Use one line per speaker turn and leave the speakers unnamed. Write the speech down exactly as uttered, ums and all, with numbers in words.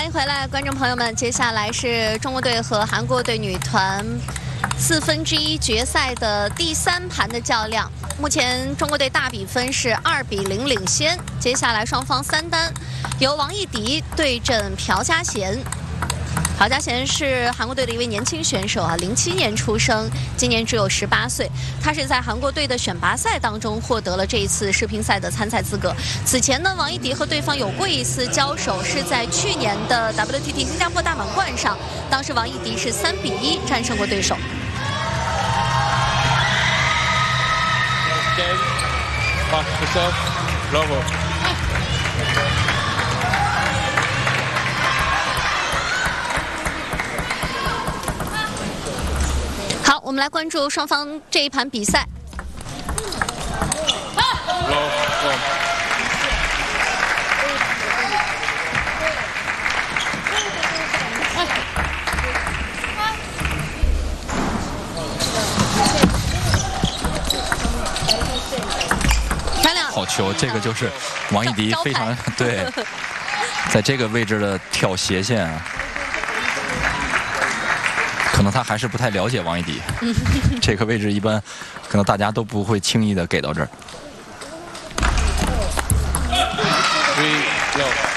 欢迎回来，观众朋友们。接下来是中国队和韩国队女团四分之一决赛的第三盘的较量。目前中国队大比分是二比零领先。接下来双方三单，由王艺迪对阵朴嘉贤。 朴嘉贤是韩国队的一位年轻选手啊，零七年出生，今年只有十八岁。他是在韩国队的选拔赛当中获得了这一次世乒赛的参赛资格。此前呢，王艺迪和对方有过一次交手，是在去年的 W T T 新加坡大满贯上，当时王艺迪是三比一战胜过对手。 好，我们来关注双方这一盘比赛。漂亮，
好球！这个就是王艺迪非常对，在这个位置的挑斜线啊。 可能他还是不太了解王艺迪，这个位置一般，可能大家都不会轻易的给到这儿。